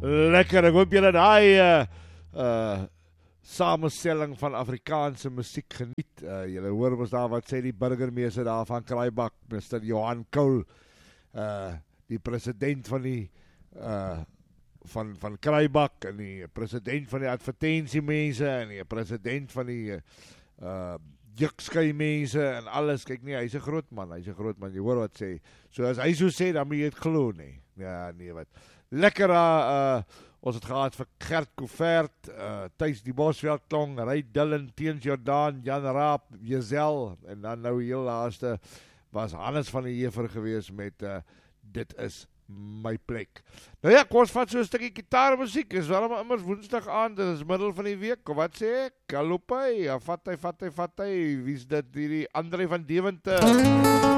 Lekker, ek hoop julle daai samenstelling van Afrikaanse musiek geniet. Julle hoor ons daar wat sê die burgemeester daar van Kraaibak, Mr. Johan Kool, die president van die van Kraaibak en die president van die advertentiemense en die president van die jukskei mense en alles. Kyk nie, hy's 'n groot man, jy hoor wat sê. So as hy so sê, dan moet jy dit glo nie. Ja, nee wat. Lekker ons het gehad vir Gert Couvert, Thys die Bosveld klong, Ry Dillon, Teens Jordaan, Jan Raap, Jezel en dan nou heel laaste was Hannes van die Heever gewees met Dit is my plek. Nou ja, kom ons vat so 'n stukkie gitaarmusiek. Is waarom immers Woensdag aand, dit is middel van die week. Of wat sê ek? Kalopay, vat hy. Wie's dit? Hierdie Andre van Deventer.